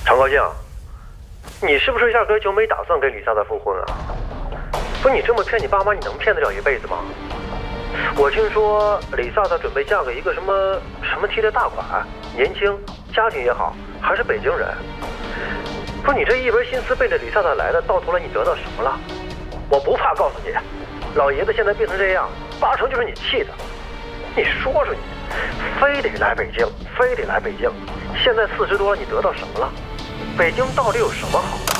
常高兴，你是不是压根就没打算跟李萨萨复婚啊？不是你这么骗你爸妈，你能骗得了一辈子吗？我听说李萨萨准备嫁给一个什么提的大款，年轻，家庭也好，还是北京人。不是你这一门心思奔着李萨萨来的，到头来你得到什么了？我不怕告诉你，老爷子现在变成这样，8成就是你气的。你说说你，非得来北京，非得来北京。现在40多了，你得到什么了？北京到底有什么好的？